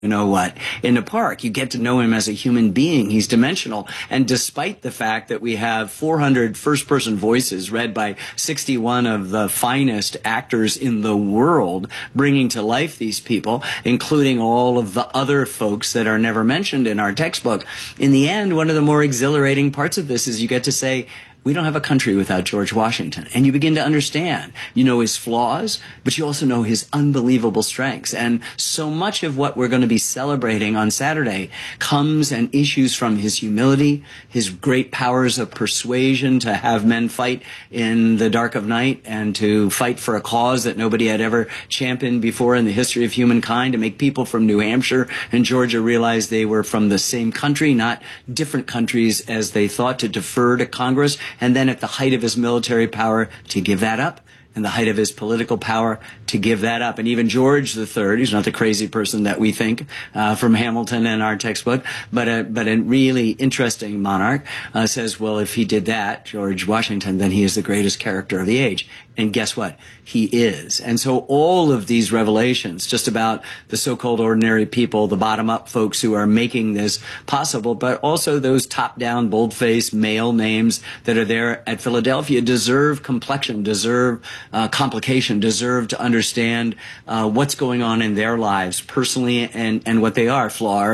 you know what, in the park. You get to know him as a human being. He's dimensional. And despite the fact that we have 400 first-person voices read by 61 of the finest actors in the world, bringing to life these people, including all of the other folks that are never mentioned in our textbook, in the end, one of the more exhilarating parts of this is you get to say, we don't have a country without George Washington. And you begin to understand. You know his flaws, but you also know his unbelievable strengths. And so much of what we're going to be celebrating on Saturday comes and issues from his humility, his great powers of persuasion to have men fight in the dark of night and to fight for a cause that nobody had ever championed before in the history of humankind, to make people from New Hampshire and Georgia realize they were from the same country, not different countries as they thought, to defer to Congress. And then at the height of his military power, to give that up, and the height of his political power, to give that up. And even George III, he's not the crazy person that we think from Hamilton and our textbook, but a really interesting monarch, says, well, if he did that, George Washington, then he is the greatest character of the age. And guess what? He is. And so all of these revelations, just about the so-called ordinary people, the bottom-up folks who are making this possible, but also those top-down, bold-faced male names that are there at Philadelphia, deserve complexion, deserve complication, deserve to understand what's going on in their lives personally and what they are,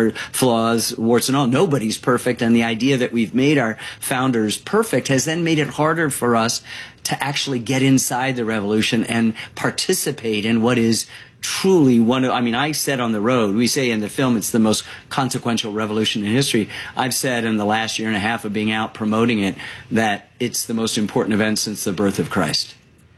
flaws, warts and all. Nobody's perfect, and the idea that we've made our founders perfect has then made it harder for us to actually get inside the revolution and participate in what is truly one of, I mean, I said on the road, we say in the film it's the most consequential revolution in history. I've said in the last year and a half of being out promoting it that it's the most important event since the birth of Christ.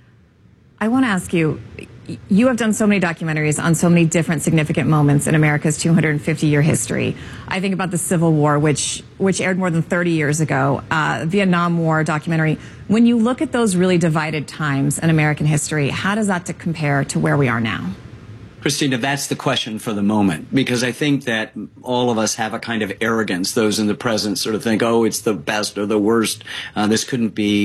I want to ask you, you have done so many documentaries on so many different significant moments in America's 250-year history. I think about the Civil War, which aired more than 30 years ago, Vietnam War documentary. When you look at those really divided times in American history, how does that compare to where we are now? Christina, that's the question for the moment, because I think that all of us have a kind of arrogance. Those in the present sort of think, oh, it's the best or the worst. This couldn't be,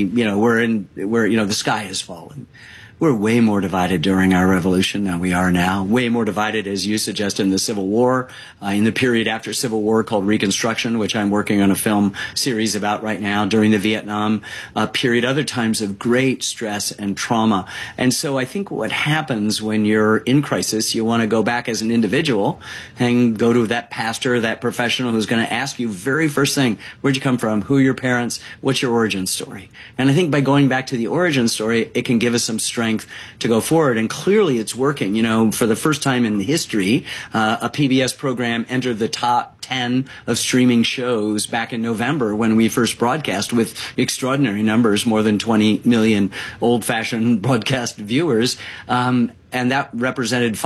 the sky has fallen. We're way more divided during our revolution than we are now. Way more divided, as you suggest, in the Civil War, in the period after Civil War called Reconstruction, which I'm working on a film series about right now, during the Vietnam period, other times of great stress and trauma. And so I think what happens when you're in crisis, you want to go back as an individual and go to that pastor, that professional who's going to ask you very first thing, where'd you come from? Who are your parents? What's your origin story? And I think by going back to the origin story, it can give us some strength to go forward. And clearly it's working. You know, for the first time in history, a PBS program entered the top 10 of streaming shows back in November when we first broadcast, with extraordinary numbers, more than 20 million old-fashioned broadcast viewers. And that represented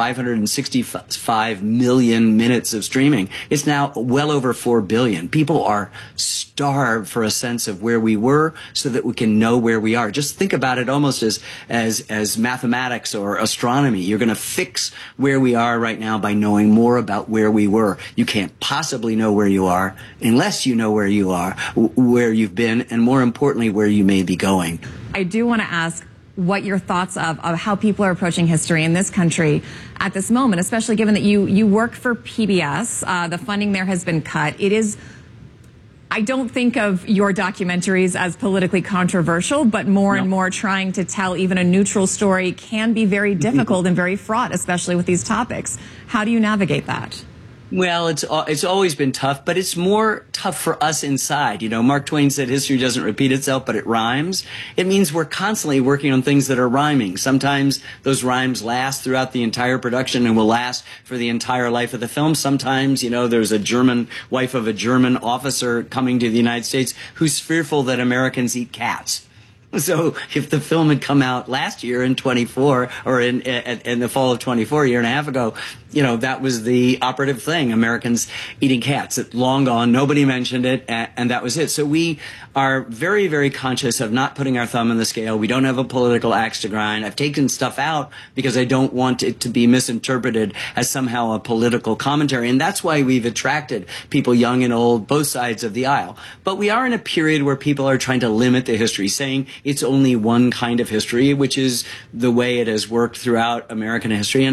565 million minutes of streaming. It's now well over 4 billion. People are starved for a sense of where we were so that we can know where we are. Just think about it almost as mathematics or astronomy. You're going to fix where we are right now by knowing more about where we were. You can't possibly know where you are unless you know where you are, where you've been, and more importantly, where you may be going. I do want to ask what your thoughts of how people are approaching history in this country at this moment, especially given that you work for PBS. The funding there has been cut. It is, I don't think of your documentaries as politically controversial, but more and more trying to tell even a neutral story can be very difficult and very fraught, especially with these topics. How do you navigate that? Well, it's always been tough, but it's more tough for us inside. You know, Mark Twain said history doesn't repeat itself, but it rhymes. It means we're constantly working on things that are rhyming. Sometimes those rhymes last throughout the entire production and will last for the entire life of the film. Sometimes, you know, there's a German wife of a German officer coming to the United States who's fearful that Americans eat cats. So if the film had come out last year in 24 or in the fall of 24, a year and a half ago, you know, that was the operative thing. Americans eating cats. It's long gone. Nobody mentioned it. And that was it. So we are very, very conscious of not putting our thumb on the scale. We don't have a political axe to grind. I've taken stuff out because I don't want it to be misinterpreted as somehow a political commentary. And that's why we've attracted people young and old, both sides of the aisle. But we are in a period where people are trying to limit the history, saying it's only one kind of history, which is the way it has worked throughout American history. And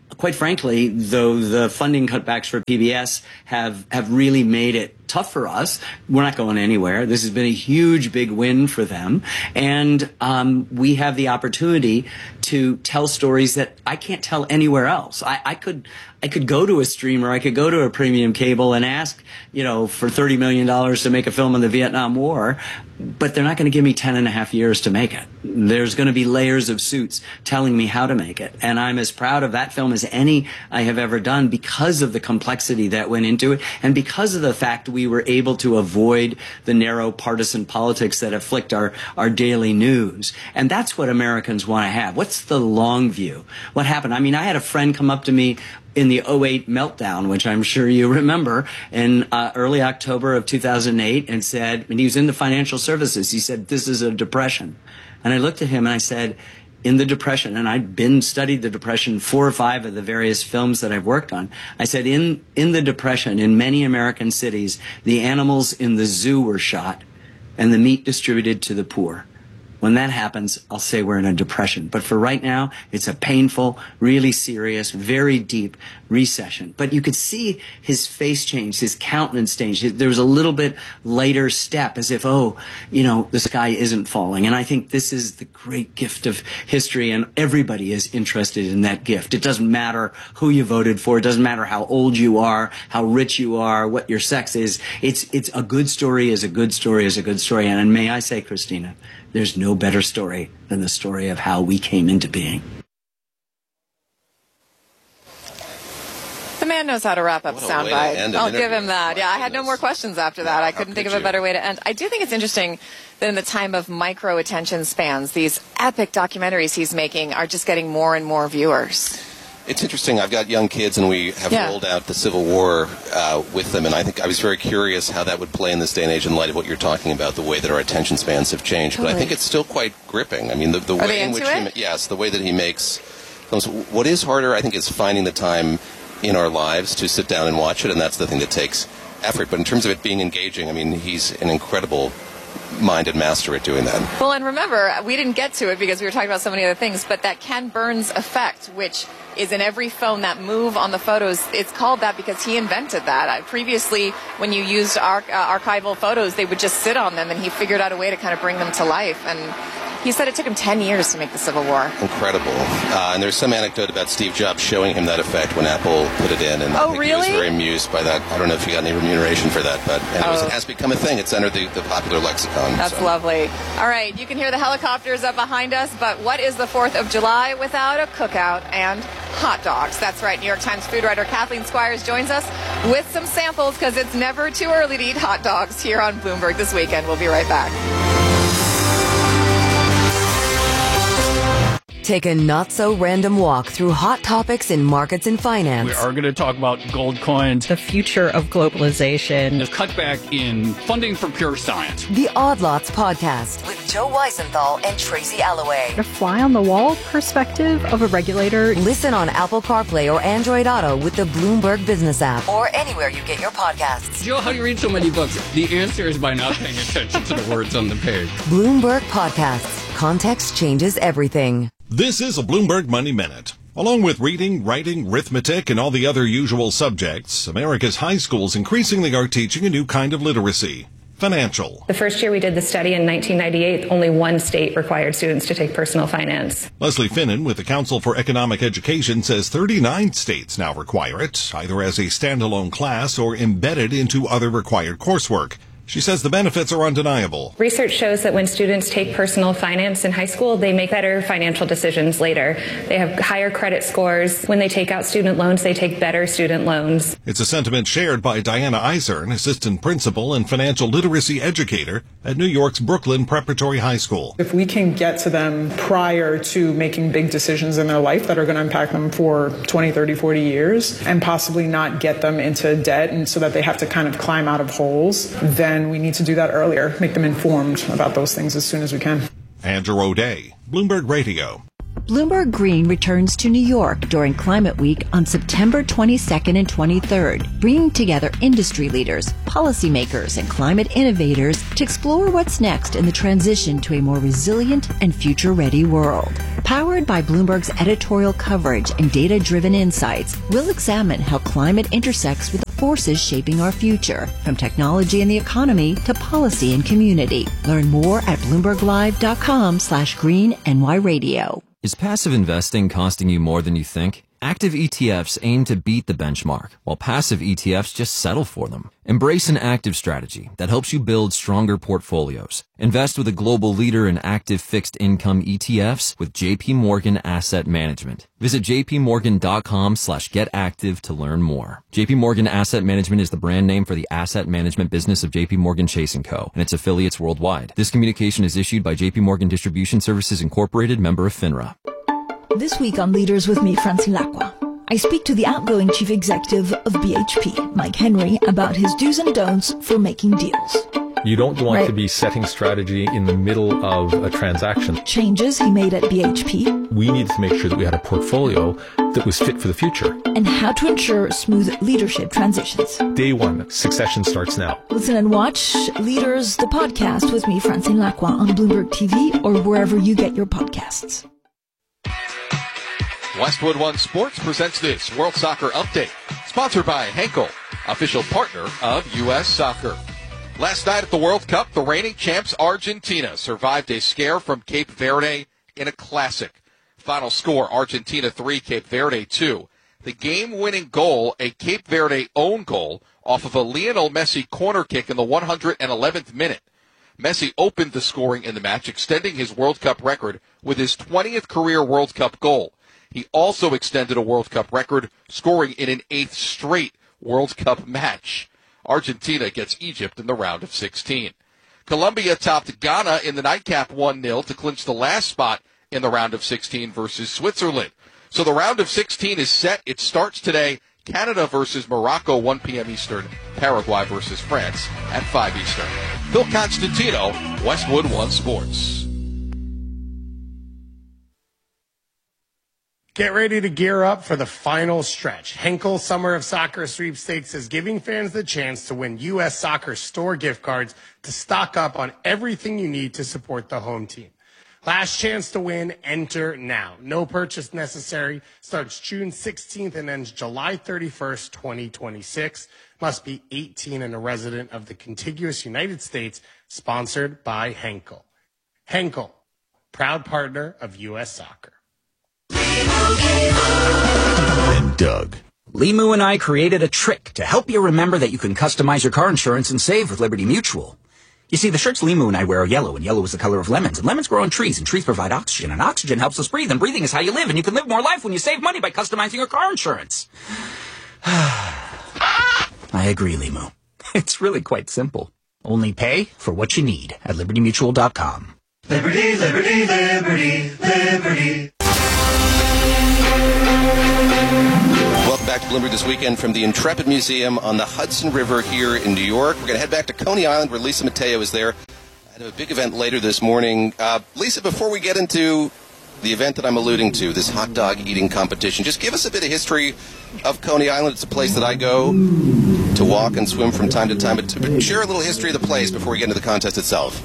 quite frankly, though the funding cutbacks for PBS have really made it tough for us, we're not going anywhere. This has been a huge, big win for them. And we have the opportunity to tell stories that I can't tell anywhere else. I could go to a streamer, I could go to a premium cable and ask, for $30 million to make a film on the Vietnam War, but they're not going to give me 10 and a half years to make it. There's going to be layers of suits telling me how to make it. And I'm as proud of that film as any I have ever done because of the complexity that went into it and because of the fact we were able to avoid the narrow partisan politics that afflict our daily news. And that's what Americans want to have. What's the long view? What happened? I mean, I had a friend come up to me in the 2008 meltdown, which I'm sure you remember, in early October of 2008, and he was in the financial services. He said, "This is a depression." And I looked at him and I said, in the Depression, and I'd studied the Depression, 4 or 5 of the various films that I've worked on. I said, in the Depression, in many American cities, the animals in the zoo were shot and the meat distributed to the poor. When that happens, I'll say we're in a depression. But for right now, it's a painful, really serious, very deep recession. But you could see his face change, his countenance change. There was a little bit lighter step, as if, the sky isn't falling. And I think this is the great gift of history, and everybody is interested in that gift. It doesn't matter who you voted for. It doesn't matter how old you are, how rich you are, what your sex is. It's a good story is a good story is a good story. And may I say, Christina, there's no better story than the story of how we came into being. The man knows how to wrap up a soundbite. I'll give him that. Yeah, I had no more questions after that. I couldn't think of a better way to end. I do think it's interesting that in the time of micro attention spans, these epic documentaries he's making are just getting more and more viewers. It's interesting. I've got young kids, and we have rolled out the Civil War with them, and I think I was very curious how that would play in this day and age in light of what you're talking about, the way that our attention spans have changed. Totally. But I think it's still quite gripping. I mean, the way in which the way that he makes films. What is harder, I think, is finding the time in our lives to sit down and watch it, and that's the thing that takes effort. But in terms of it being engaging, I mean, he's an incredible mind and master at doing that. Well, and remember, we didn't get to it because we were talking about so many other things, but that Ken Burns effect, which is in every phone, that move on the photos, it's called that because he invented that. Previously, when you used archival photos, they would just sit on them, and he figured out a way to kind of bring them to life. And he said it took him 10 years to make the Civil War. Incredible. And there's some anecdote about Steve Jobs showing him that effect when Apple put it in. And I think he was very amused by that. I don't know if he got any remuneration for that, but it has become a thing. It's entered the popular lexicon. That's lovely. All right, you can hear the helicopters up behind us, but what is the 4th of July without a cookout and hot dogs? That's right. New York Times food writer Kathleen Squires joins us with some samples because it's never too early to eat hot dogs here on Bloomberg this weekend. We'll be right back. Take a not-so-random walk through hot topics in markets and finance. We are going to talk about gold coins, the future of globalization, the cutback in funding for pure science. The Odd Lots Podcast with Joe Weisenthal and Tracy Alloway. A fly-on-the-wall perspective of a regulator. Listen on Apple CarPlay or Android Auto with the Bloomberg Business app or anywhere you get your podcasts. Joe, how do you read so many books? The answer is by not paying attention to the words on the page. Bloomberg Podcasts. Context changes everything. This is a Bloomberg Money Minute. Along with reading, writing, arithmetic, and all the other usual subjects, America's high schools increasingly are teaching a new kind of literacy: financial. The first year we did the study in 1998, only one state required students to take personal finance. Leslie Finnan with the Council for Economic Education says 39 states now require it, either as a standalone class or embedded into other required coursework. She says the benefits are undeniable. Research shows that when students take personal finance in high school, they make better financial decisions later. They have higher credit scores. When they take out student loans, they take better student loans. It's a sentiment shared by Diana Eisern, assistant principal and financial literacy educator at New York's Brooklyn Preparatory High School. If we can get to them prior to making big decisions in their life that are going to impact them for 20, 30, 40 years and possibly not get them into debt and so that they have to kind of climb out of holes, then we need to do that earlier, make them informed about those things as soon as we can. Andrew O'Day, Bloomberg Radio. Bloomberg Green returns to New York during Climate Week on September 22nd and 23rd, bringing together industry leaders, policymakers, and climate innovators to explore what's next in the transition to a more resilient and future-ready world. Powered by Bloomberg's editorial coverage and data-driven insights, we'll examine how climate intersects with the forces shaping our future, from technology and the economy to policy and community. Learn more at BloombergLive.com/GreenNYRadio. Is passive investing costing you more than you think? Active ETFs aim to beat the benchmark, while passive ETFs just settle for them. Embrace an active strategy that helps you build stronger portfolios. Invest with a global leader in active fixed income ETFs with JP Morgan Asset Management. Visit jpmorgan.com/getactive to learn more. JP Morgan Asset Management is the brand name for the asset management business of JP Morgan Chase & Co. and its affiliates worldwide. This communication is issued by JP Morgan Distribution Services Incorporated, member of FINRA. This week on Leaders with me, Francine Lacqua, I speak to the outgoing chief executive of BHP, Mike Henry, about his do's and don'ts for making deals. You don't want to be setting strategy in the middle of a transaction. Changes he made at BHP. We needed to make sure that we had a portfolio that was fit for the future. And how to ensure smooth leadership transitions. Day one, succession starts now. Listen and watch Leaders, the podcast with me, Francine Lacqua, on Bloomberg TV or wherever you get your podcasts. Westwood One Sports presents this World Soccer Update, sponsored by Henkel, official partner of U.S. Soccer. Last night at the World Cup, the reigning champs Argentina survived a scare from Cape Verde in a classic. Final score, Argentina 3, Cape Verde 2. The game-winning goal, a Cape Verde own goal, off of a Lionel Messi corner kick in the 111th minute. Messi opened the scoring in the match, extending his World Cup record with his 20th career World Cup goal. He also extended a World Cup record, scoring in an 8th straight World Cup match. Argentina gets Egypt in the round of 16. Colombia topped Ghana in the nightcap 1-0 to clinch the last spot in the round of 16 versus Switzerland. So the round of 16 is set. It starts today. Canada versus Morocco, 1 p.m. Eastern. Paraguay versus France at 5 Eastern. Phil Constantino, Westwood One Sports. Get ready to gear up for the final stretch. Henkel Summer of Soccer Sweepstakes is giving fans the chance to win U.S. Soccer store gift cards to stock up on everything you need to support the home team. Last chance to win, enter now. No purchase necessary. Starts June 16th and ends July 31st, 2026. Must be 18 and a resident of the contiguous United States. Sponsored by Henkel. Henkel, proud partner of U.S. Soccer. And Doug. Limu and I created a trick to help you remember that you can customize your car insurance and save with Liberty Mutual. You see, the shirts Limu and I wear are yellow, and yellow is the color of lemons, and lemons grow on trees, and trees provide oxygen, and oxygen helps us breathe, and breathing is how you live, and you can live more life when you save money by customizing your car insurance. I agree, Limu. It's really quite simple. Only pay for what you need at LibertyMutual.com. Liberty, liberty, liberty, liberty. Welcome back to Bloomberg This Weekend from the Intrepid Museum on the Hudson River here in New York. We're going to head back to Coney Island where Lisa Mateo is there. I have a big event later this morning. Lisa, before we get into the event that I'm alluding to, this hot dog eating competition, just give us a bit of history of Coney Island. It's a place that I go to walk and swim from time to time. But share a little history of the place before we get into the contest itself.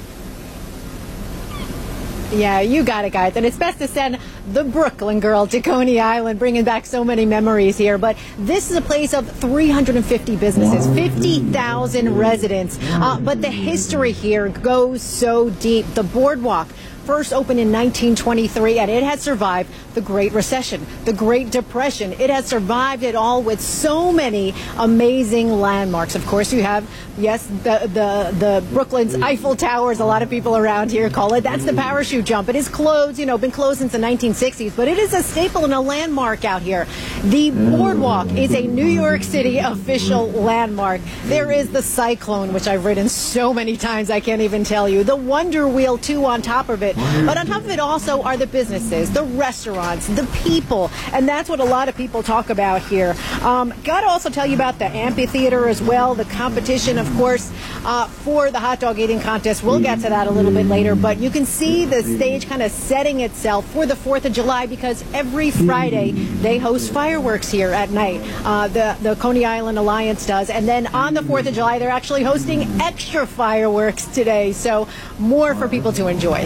Yeah, you got it, guys. And it's best to send the Brooklyn girl to Coney Island, bringing back so many memories here. But this is a place of 350 businesses, 50,000 residents. But the history here goes so deep. The boardwalk first opened in 1923, and it has survived the Great Recession, the Great Depression. It has survived it all with so many amazing landmarks. Of course, you have, yes, the Brooklyn's Eiffel Tower, as a lot of people around here call it. That's the parachute jump. It is closed, been closed since the 1960s, but it is a staple and a landmark out here. The boardwalk is a New York City official landmark. There is the Cyclone, which I've ridden so many times I can't even tell you. The Wonder Wheel, too, on top of it. But on top of it also are the businesses, the restaurants, the people, and that's what a lot of people talk about here. Got to also tell you about the amphitheater as well, the competition, of course, for the hot dog eating contest. We'll get to that a little bit later, but you can see the stage kind of setting itself for the 4th of July because every Friday they host fireworks here at night. The Coney Island Alliance does, and then on the 4th of July they're actually hosting extra fireworks today, so more for people to enjoy.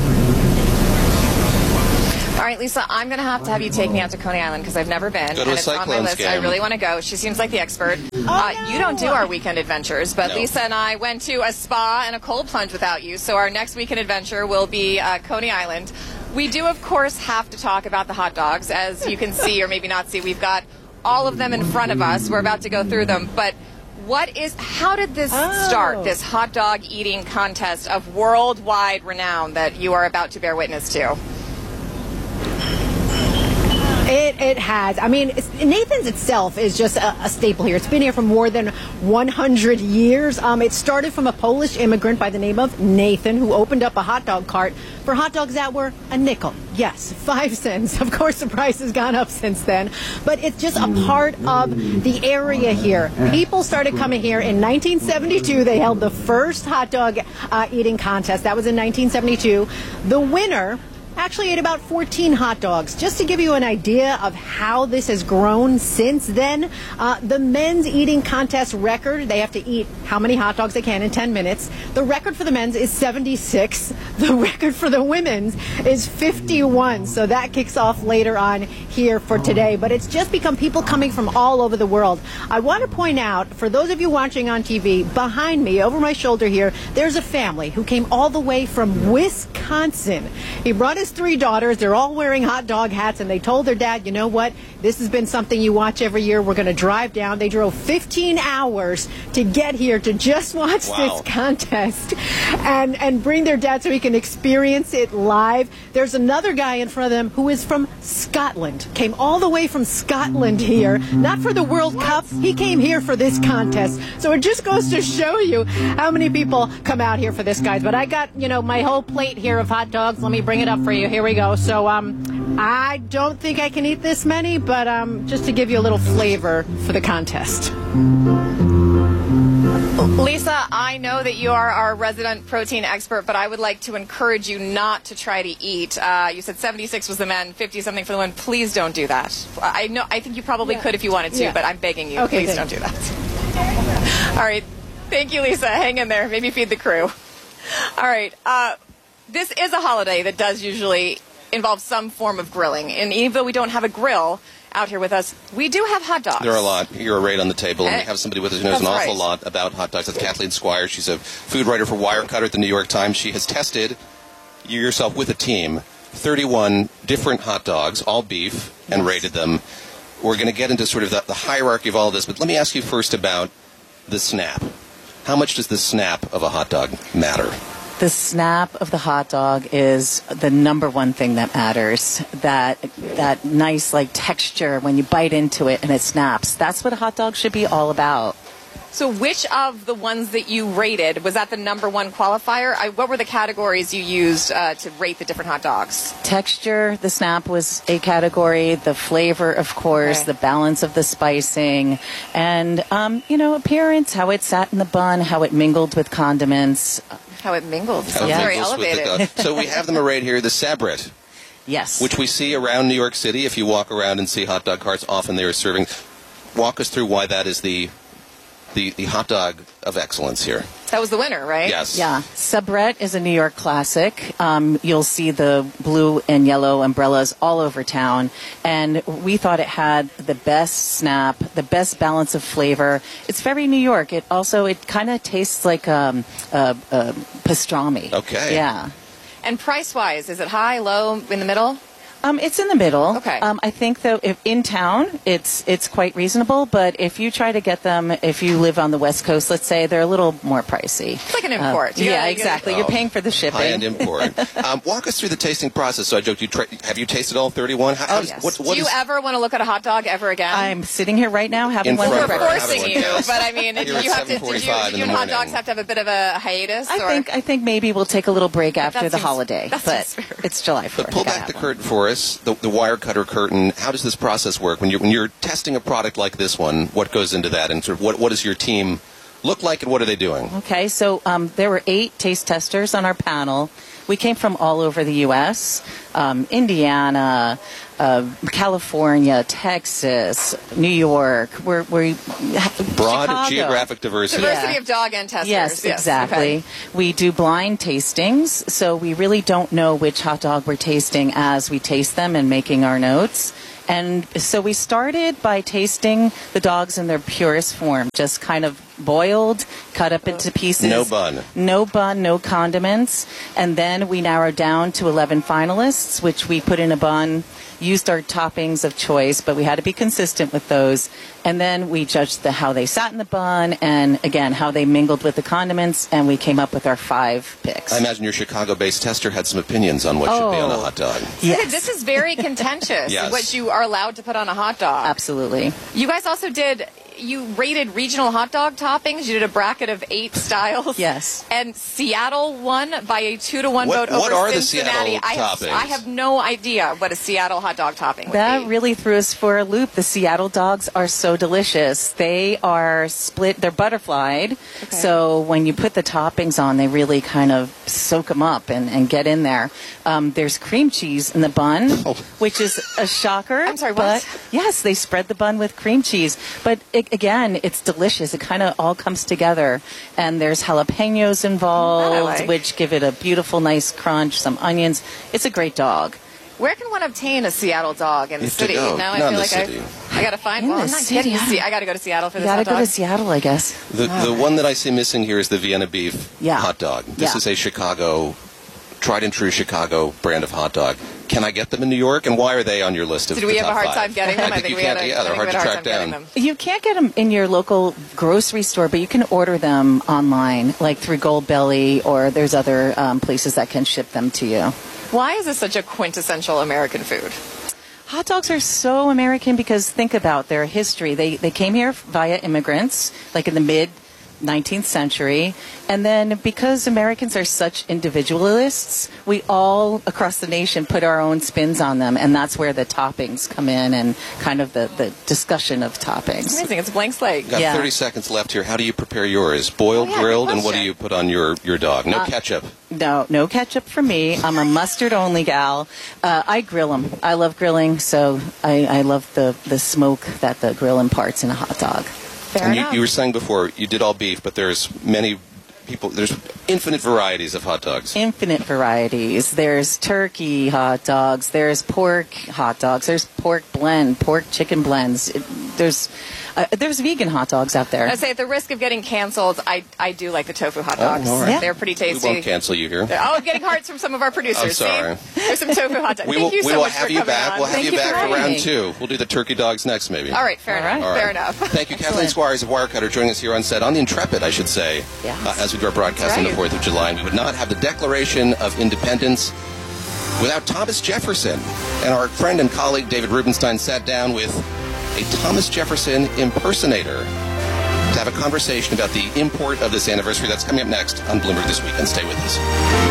All right, Lisa, I'm going to have you take me out to Coney Island because I've never been. Go to and a it's on my list. game. I really want to go. She seems like the expert. You don't do our weekend adventures, but No. Lisa and I went to a spa and a cold plunge without you, so our next weekend adventure will be Coney Island. We do, of course, have to talk about the hot dogs. As you can see, or maybe not see, we've got all of them in front of us. We're about to go through them, but how did this start, this hot dog eating contest of worldwide renown that you are about to bear witness to? It has. I mean, Nathan's itself is just a staple here. It's been here for more than 100 years. It started from a Polish immigrant by the name of Nathan who opened up a hot dog cart for hot dogs that were a nickel. Yes, 5 cents. Of course, the price has gone up since then. But it's just a part of the area here. People started coming here in 1972. They held the first hot dog eating contest. That was in 1972. The winner actually ate about 14 hot dogs. Just to give you an idea of how this has grown since then, the men's eating contest record, they have to eat how many hot dogs they can in 10 minutes. The record for the men's is 76. The record for the women's is 51. So that kicks off later on here for today. But it's just become people coming from all over the world. I want to point out, for those of you watching on TV, behind me, over my shoulder here, there's a family who came all the way from Wisconsin. He brought his 3 daughters. They're all wearing hot dog hats, and they told their dad, you know what, this has been something you watch every year. We're going to drive down. They drove 15 hours to get here to just watch this contest and bring their dad so he can experience it live. There's another guy in front of them who is from Scotland, came all the way from Scotland here, not for the World Cup. He came here for this contest. So it just goes to show you how many people come out here for this, guys. But I got, my whole plate here of hot dogs. Let me bring it up for you. Here we go. So I don't think I can eat this many, but just to give you a little flavor for the contest. Lisa, I know that you are our resident protein expert, but I would like to encourage you not to try to eat. You said 76 was the men, 50-something for the women. Please don't do that. I think you probably could if you wanted to, but I'm begging you. Okay, please don't do that. All right. Thank you, Lisa. Hang in there. Maybe feed the crew. All right. This is a holiday that does usually involve some form of grilling. And even though we don't have a grill out here with us, we do have hot dogs. There are a lot. You're right on the table, and we have somebody with us who knows an awful lot about hot dogs. That's Kathleen Squire. She's a food writer for Wirecutter at the New York Times. She has tested, you yourself with a team, 31 different hot dogs, all beef, and rated them. We're going to get into sort of the hierarchy of all of this, but let me ask you first about the snap. How much does the snap of a hot dog matter? The snap of the hot dog is the number one thing that matters. That nice texture when you bite into it and it snaps. That's what a hot dog should be all about. So which of the ones that you rated, was that the number one qualifier? What were the categories you used to rate the different hot dogs? Texture, the snap was a category. The flavor, of course, the balance of the spicing, and, appearance, how it sat in the bun, how it mingled with condiments. How it mingled. Sounds very elevated. So we have them right here, the Sabret. Yes. Which we see around New York City. If you walk around and see hot dog carts, often they are serving. Walk us through why that is the hot dog of excellence here. That was the winner, right? Yes. Yeah. Sabret is a New York classic. You'll see the blue and yellow umbrellas all over town. And we thought it had the best snap, the best balance of flavor. It's very New York. It kind of tastes like pastrami. Okay. Yeah. And price-wise, is it high, low, in the middle? It's in the middle. Okay. I think though, if in town, it's quite reasonable. But if you try to get them, if you live on the West Coast, let's say, they're a little more pricey. It's like an import. Exactly. You're paying for the shipping. High-end import. Walk us through the tasting process. So I joked, have you tasted all 31? Yes. Do you ever want to look at a hot dog ever again? I'm sitting here right now having one for breakfast. We're forcing you, but I mean, Here you at have to. Did you and hot dogs have to have a bit of a hiatus? I think maybe we'll take a little break after the holiday, but it's July 4th. But pull back the curtain for us, the wire cutter curtain. How does this process work when you're testing a product like this one? What goes into that, and sort of what does your team look like, and what are they doing? Okay, so there were 8 taste testers on our panel. We came from all over the U.S., Indiana, California, Texas, New York. We're broad Chicago. Geographic diversity. Diversity of dog and testers. Yes, exactly. Okay. We do blind tastings, so we really don't know which hot dog we're tasting as we taste them and making our notes. And so we started by tasting the dogs in their purest form, just kind of boiled, cut up into pieces. No bun. No bun, no condiments. And then we narrowed down to 11 finalists, which we put in a bun, used our toppings of choice, but we had to be consistent with those. And then we judged how they sat in the bun and, again, how they mingled with the condiments, and we came up with our 5 picks. I imagine your Chicago-based tester had some opinions on what should be on a hot dog. Yes. This is very contentious, Yes. what you are allowed to put on a hot dog. Absolutely. You guys also you rated regional hot dog toppings. You did a bracket of 8 styles. Yes. And Seattle won by a 2-1 vote over what are Cincinnati. the Seattle toppings? I have no idea what a Seattle hot dog topping would That be. really threw us for a loop. The Seattle dogs are so delicious. They are split, they're butterflied. Okay. So when you put the toppings on, they really kind of soak them up and get in there. There's cream cheese in the bun, which is a shocker. I'm sorry, what? But yes, they spread the bun with cream cheese. But again, it's delicious. It kind of all comes together. And there's jalapenos involved, which give it a beautiful, nice crunch, some onions. It's a great dog. Where can one obtain a Seattle dog in the city? Now I feel like I got to find one. I'm not getting to see. I got to go to Seattle for this hot dog. You got to go to Seattle, I guess. The one that I see missing here is the Vienna beef hot dog. This is a tried and true Chicago brand of hot dog. Can I get them in New York? And why are they on your list of the top 5? Did we have a hard time getting them? I think you can't. They're hard to track down. You can't get them in your local grocery store, but you can order them online, like through Goldbelly, or there's other places that can ship them to you. Why is this such a quintessential American food? Hot dogs are so American because think about their history. They came here via immigrants, like in the mid-19th century. And then because Americans are such individualists, we all across the nation put our own spins on them. And that's where the toppings come in and kind of the discussion of toppings. It's amazing. It's a blank slate. Got 30 seconds left here. How do you prepare yours? Boiled, grilled, and what do you put on your dog? No ketchup. No ketchup for me. I'm a mustard-only gal. I grill them. I love grilling, so I love the smoke that the grill imparts in a hot dog. Fair enough. You were saying before, you did all beef, but there's there's infinite varieties of hot dogs. Infinite varieties. There's turkey hot dogs. There's pork hot dogs. There's pork blend, pork chicken blends. There's vegan hot dogs out there. I say at the risk of getting canceled, I do like the tofu hot dogs. All right. They're pretty tasty. We won't cancel you here. I'm getting hearts from some of our producers. I'm sorry. See? There's some tofu hot dogs. We Thank you so will much have for you coming back. on. We'll have Thank you back for round me. 2. We'll do the turkey dogs next, maybe. All right, fair enough. All right. Fair enough. Thank you, Kathleen Squires of Wirecutter, joining us here on set on the Intrepid, I should say, as we do our broadcast on the 4th of July. And we would not have the Declaration of Independence without Thomas Jefferson. And our friend and colleague David Rubenstein sat down with a Thomas Jefferson impersonator to have a conversation about the import of this anniversary. That's coming up next on Bloomberg This Weekend. Stay with us.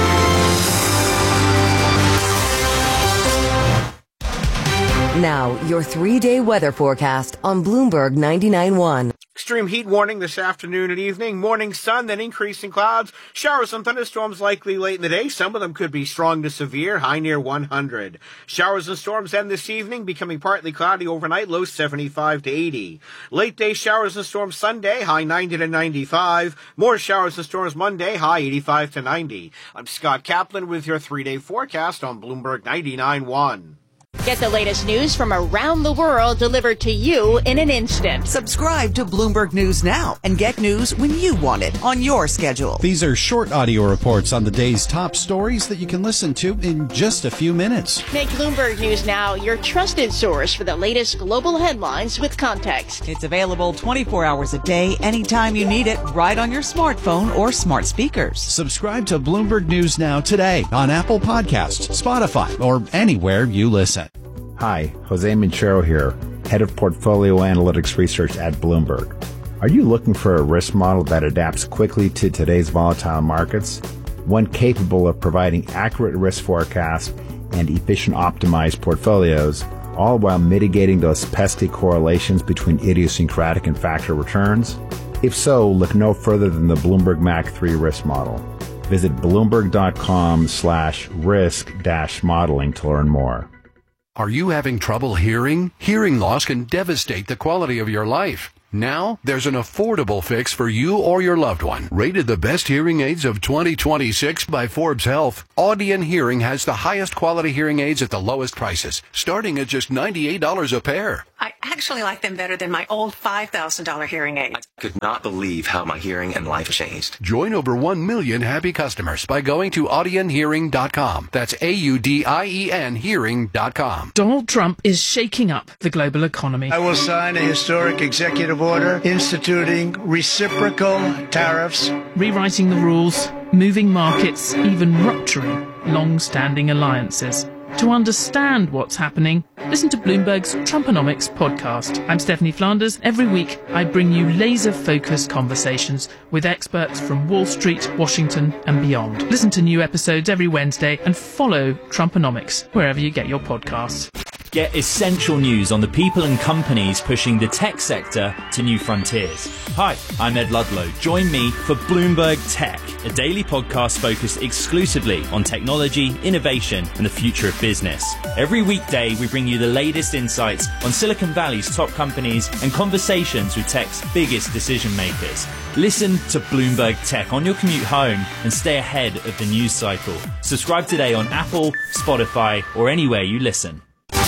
Now, your 3-day weather forecast on Bloomberg 99.1. Extreme heat warning this afternoon and evening. Morning sun, then increasing clouds. Showers and thunderstorms likely late in the day. Some of them could be strong to severe, high near 100. Showers and storms end this evening, becoming partly cloudy overnight, low 75 to 80. Late day showers and storms Sunday, high 90 to 95. More showers and storms Monday, high 85 to 90. I'm Scott Kaplan with your 3-day forecast on Bloomberg 99.1. Get the latest news from around the world delivered to you in an instant. Subscribe to Bloomberg News now and get news when you want it on your schedule. These are short audio reports on the day's top stories that you can listen to in just a few minutes. Make Bloomberg News Now your trusted source for the latest global headlines with context. It's available 24 hours a day, anytime you need it, right on your smartphone or smart speakers. Subscribe to Bloomberg News Now today on Apple Podcasts, Spotify, or anywhere you listen. Hi, Jose Minchero here, Head of Portfolio Analytics Research at Bloomberg. Are you looking for a risk model that adapts quickly to today's volatile markets? One capable of providing accurate risk forecasts and efficient optimized portfolios, all while mitigating those pesky correlations between idiosyncratic and factor returns? If so, look no further than the Bloomberg MAC 3 risk model. Visit bloomberg.com/risk-modeling to learn more. Are you having trouble hearing? Hearing loss can devastate the quality of your life. Now, there's an affordable fix for you or your loved one. Rated the best hearing aids of 2026 by Forbes Health, Audion Hearing has the highest quality hearing aids at the lowest prices, starting at just $98 a pair. I actually like them better than my old $5,000 hearing aid. I could not believe how my hearing and life changed. Join over 1 million happy customers by going to audionhearing.com. That's AUDIEN hearing.com. Donald Trump is shaking up the global economy. I will sign a historic executive order instituting reciprocal tariffs, rewriting the rules, moving markets, even rupturing long-standing alliances. To understand what's happening, listen to Bloomberg's Trumponomics podcast. I'm Stephanie Flanders. Every week, I bring you laser-focused conversations with experts from Wall Street, Washington, and beyond. Listen to new episodes every Wednesday and follow Trumponomics wherever you get your podcasts. Get essential news on the people and companies pushing the tech sector to new frontiers. Hi, I'm Ed Ludlow. Join me for Bloomberg Tech, a daily podcast focused exclusively on technology, innovation, and the future of business. Every weekday, we bring you the latest insights on Silicon Valley's top companies and conversations with tech's biggest decision makers. Listen to Bloomberg Tech on your commute home and stay ahead of the news cycle. Subscribe today on Apple, Spotify, or anywhere you listen.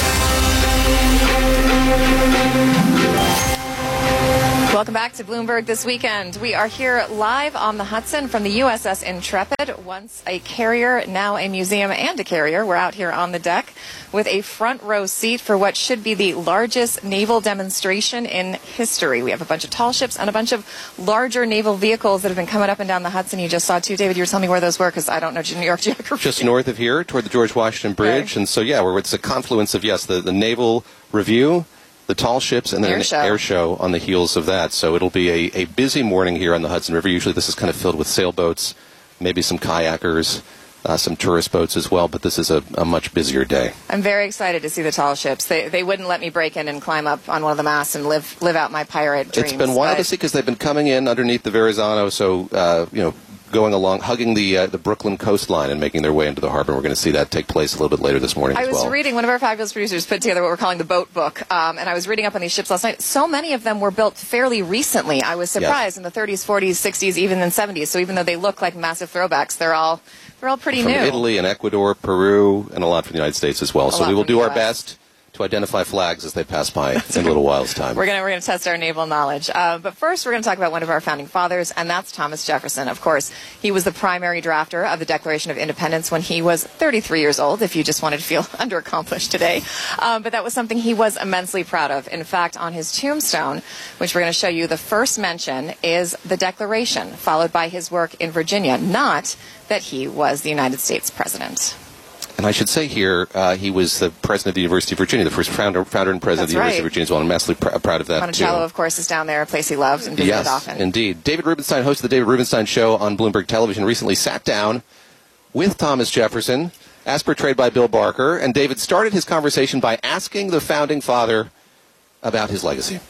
Welcome back to Bloomberg This Weekend. We are here live on the Hudson from the USS Intrepid, once a carrier, now a museum and a carrier. We're out here on the deck with a front row seat for what should be the largest naval demonstration in history. We have a bunch of tall ships and a bunch of larger naval vehicles that have been coming up and down the Hudson. You just saw two. David, you were telling me where those were because I don't know New York geography. Just north of here toward the George Washington Bridge. Okay. And so, yeah, it's a confluence of, yes, the Naval Review, the tall ships, and then an air show on the heels of that. So it'll be a busy morning here on the Hudson River. Usually this is kind of filled with sailboats, maybe some kayakers, some tourist boats as well, but this is a much busier day. I'm very excited to see the tall ships. They wouldn't let me break in and climb up on one of the masts and live out my pirate dreams. It's been wild to see because they've been coming in underneath the Verrazano, so, going along, hugging the Brooklyn coastline and making their way into the harbor. We're going to see that take place a little bit later this morning as well. I was reading, one of our fabulous producers put together what we're calling the boat book, and I was reading up on these ships last night. So many of them were built fairly recently. I was surprised in the 30s, 40s, 60s, even in the 70s. So even though they look like massive throwbacks, they're all pretty new. From Italy and Ecuador, Peru, and a lot from the United States as well. So we will do our best to identify flags as they pass by in a little while's time. We're gonna test our naval knowledge. But first, we're going to talk about one of our founding fathers, and that's Thomas Jefferson. Of course, he was the primary drafter of the Declaration of Independence when he was 33 years old, if you just wanted to feel underaccomplished today. But that was something he was immensely proud of. In fact, on his tombstone, which we're going to show you, the first mention is the Declaration, followed by his work in Virginia, not that he was the United States president. And I should say here, he was the president of the University of Virginia, the first founder and president of the University of Virginia as well. I'm immensely proud of that, Monticello, of course, is down there, a place he loved and visited often. Yes, indeed. David Rubenstein, host of the David Rubenstein Show on Bloomberg Television, recently sat down with Thomas Jefferson, as portrayed by Bill Barker, and David started his conversation by asking the founding father about his legacy.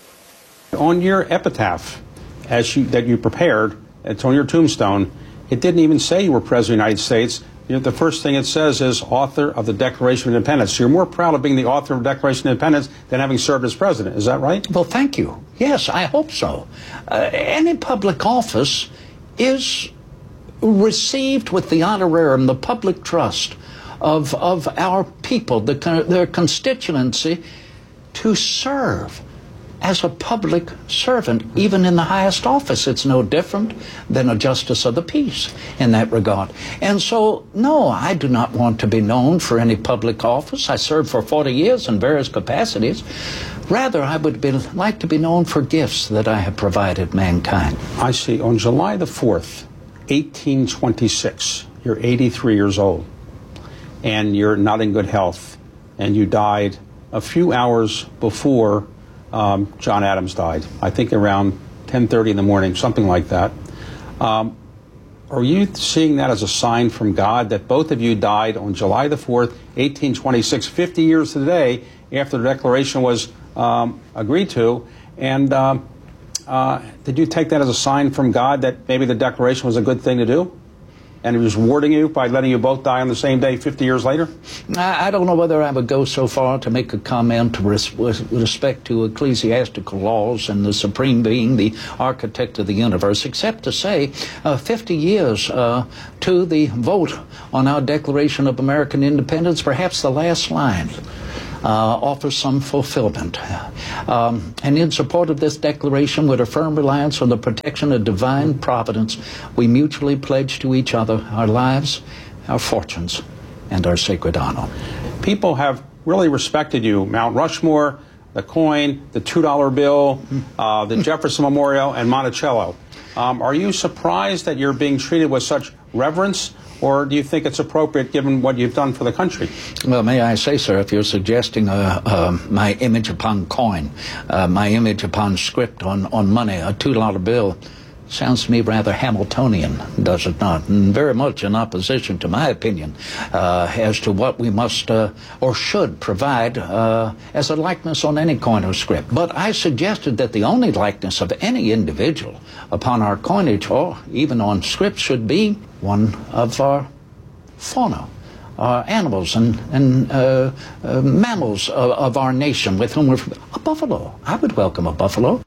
On your epitaph that you prepared, it's on your tombstone, it didn't even say you were President of the United States. The first thing it says is author of the Declaration of Independence. So you're more proud of being the author of the Declaration of Independence than having served as president. Is that right? Well, thank you. Yes, I hope so. Any public office is received with the honorarium, the public trust of our people, their constituency, to serve as a public servant, even in the highest office. It's no different than a justice of the peace in that regard. And so, no, I do not want to be known for any public office. I served for 40 years in various capacities. Rather, I would like to be known for gifts that I have provided mankind. I see. On July the 4th, 1826, you're 83 years old, and you're not in good health, and you died a few hours before John Adams died, I think around 10:30 in the morning, something like that. Are you seeing that as a sign from God that both of you died on July the 4th, 1826, 50 years today after the Declaration was agreed to? And did you take that as a sign from God that maybe the Declaration was a good thing to do? And he was rewarding you by letting you both die on the same day 50 years later? I don't know whether I would go so far to make a comment with respect to ecclesiastical laws and the supreme being the architect of the universe, except to say 50 years to the vote on our Declaration of American Independence, perhaps the last line offers some fulfillment. And in support of this declaration, with a firm reliance on the protection of divine providence, we mutually pledge to each other our lives, our fortunes, and our sacred honor. People have really respected you. Mount Rushmore, the coin, the $2 bill, the Jefferson Memorial, and Monticello. Are you surprised that you're being treated with such reverence? Or do you think it's appropriate given what you've done for the country? Well, may I say, sir, if you're suggesting my image upon coin, my image upon script on money, a $2 bill, sounds to me rather Hamiltonian, does it not? And very much in opposition to my opinion as to what we must or should provide as a likeness on any coin or script. But I suggested that the only likeness of any individual upon our coinage or even on script should be one of our fauna, our animals and mammals of our nation, with whom we're a buffalo. I would welcome a buffalo.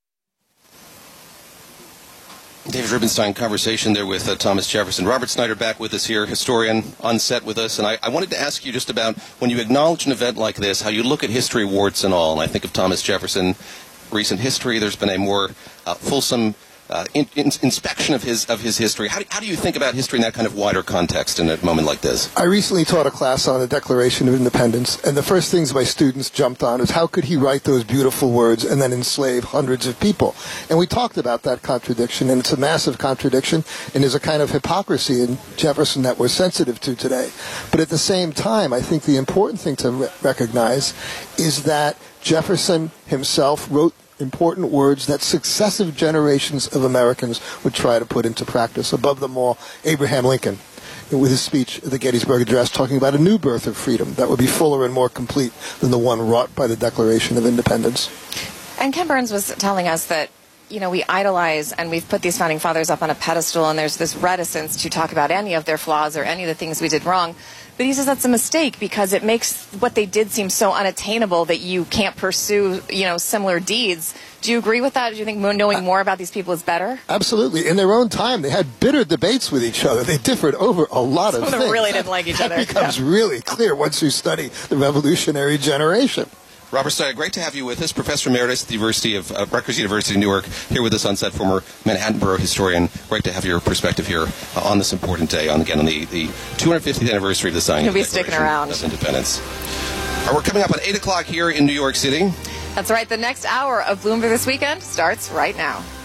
David Rubenstein conversation there with Thomas Jefferson. Robert Snyder back with us here, historian on set with us. And I wanted to ask you just about, when you acknowledge an event like this, how you look at history, warts and all. And I think of Thomas Jefferson, recent history. There's been a more fulsome inspection of his history. How do you think about history in that kind of wider context in a moment like this? I recently taught a class on the Declaration of Independence, and the first things my students jumped on is how could he write those beautiful words and then enslave hundreds of people? And we talked about that contradiction, and it's a massive contradiction, and there's a kind of hypocrisy in Jefferson that we're sensitive to today. But at the same time, I think the important thing to recognize is that Jefferson himself wrote important words that successive generations of Americans would try to put into practice. Above them all, Abraham Lincoln, with his speech at the Gettysburg Address, talking about a new birth of freedom that would be fuller and more complete than the one wrought by the Declaration of Independence. And Ken Burns was telling us that, you know, we idolize and we've put these founding fathers up on a pedestal, and there's this reticence to talk about any of their flaws or any of the things we did wrong. But he says that's a mistake because it makes what they did seem so unattainable that you can't pursue, you know, similar deeds. Do you agree with that? Do you think knowing more about these people is better? Absolutely. In their own time, they had bitter debates with each other. They differed over a lot of things. Some of them really didn't like each other. That becomes really clear once you study the revolutionary generation. Robert Steyer, great to have you with us, Professor Emeritus at the University of Rutgers University, Newark, here with us on set, former Manhattan Borough historian. Great to have your perspective here on this important day, on the 250th anniversary of the signing of the Declaration of Independence. We're coming up at 8 o'clock here in New York City. That's right. The next hour of Bloomberg This Weekend starts right now.